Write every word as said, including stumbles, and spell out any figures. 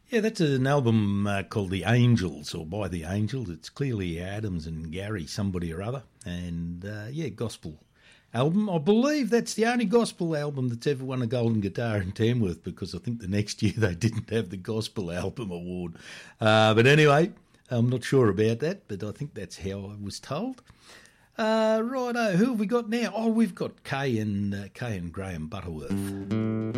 Yeah, that's an album uh, called The Angels, or By the Angels. It's clearly Adams and Gary, somebody or other. And, uh, yeah, gospel album. I believe that's the only gospel album that's ever won a Golden Guitar in Tamworth, because I think the next year they didn't have the Gospel Album Award. Uh, but anyway, I'm not sure about that, but I think that's how I was told. Uh, righto, who have we got now? Oh, we've got Kay and, uh, Kay and Graham Butterworth.